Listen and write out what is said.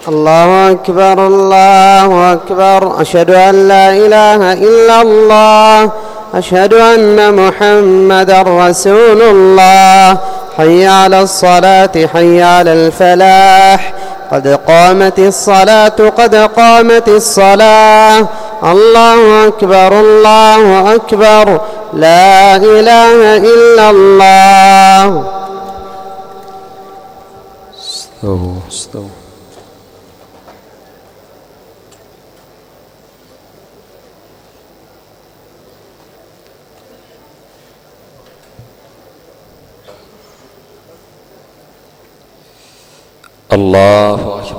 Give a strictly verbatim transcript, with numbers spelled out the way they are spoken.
الله أكبر الله أكبر. أشهد أن لا إله إلا الله. أشهد أن محمدًا رسول الله. حي على الصلاة حي على الفلاح. قد قامت الصلاة قد قامت الصلاة. الله أكبر الله أكبر. لا إله إلا الله. استووا استووا. الله أكبر.